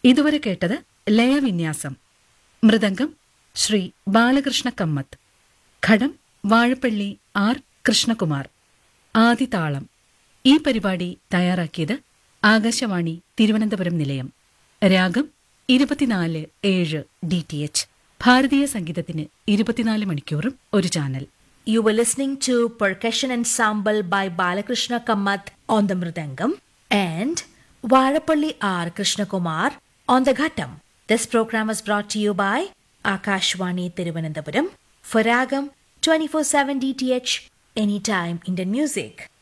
ഇതുവരെ കേട്ടത് ലയവിന്യാസം. മൃദംഗം ശ്രീ ബാലകൃഷ്ണ കമ്മത്ത്. ഘടം വാഴപ്പള്ളി ആർ കൃഷ്ണകുമാർ. ആദിതാളം. ഈ പരിപാടി തയ്യാറാക്കിയത് ആകാശവാണി തിരുവനന്തപുരം നിലയം. രാഗം 24/7 DTH. ഭാരതീയ സംഗീതത്തിന് 24 മണിക്കൂറും ഒരു channel. You were listening to Percussion Ensemble by Balakrishna Kamath on the Mridangam and Varapalli R. Krishnakumar on the Ghattam. This program was brought to you by Akashvani Thiruvananthapuram for Ragam 24/7 DTH, anytime Indian music.